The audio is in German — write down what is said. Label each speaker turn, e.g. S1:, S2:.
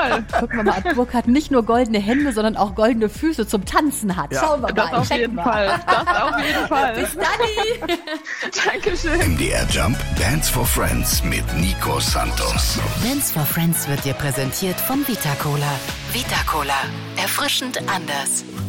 S1: Fall.
S2: Gucken wir mal, ob Burkhard nicht nur goldene Hände, sondern auch goldene Füße zum Tanzen hat.
S3: Ja.
S2: Schauen wir mal.
S1: Das auf jeden Fall. Das auf jeden Fall.
S2: Bis dann.
S1: Dankeschön.
S3: MDR Jump Dance for Friends mit Nico Santos.
S4: Dance for Friends wird dir präsentiert von Vita Cola. Vita Cola. Erfrischend anders.